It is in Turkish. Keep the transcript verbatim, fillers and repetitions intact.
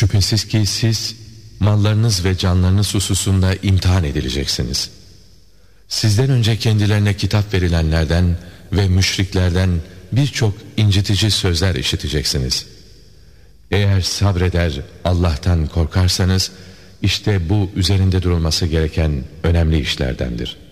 Şüphesiz ki siz mallarınız ve canlarınız hususunda imtihan edileceksiniz. Sizden önce kendilerine kitap verilenlerden ve müşriklerden birçok incitici sözler işiteceksiniz. Eğer sabreder, Allah'tan korkarsanız, işte bu üzerinde durulması gereken önemli işlerdendir.